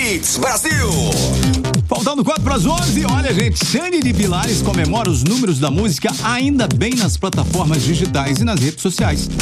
Hits Brasil. Faltando 4 para as 11, olha gente, Xande de Pilares comemora os números da música Ainda Bem nas plataformas digitais e nas redes sociais.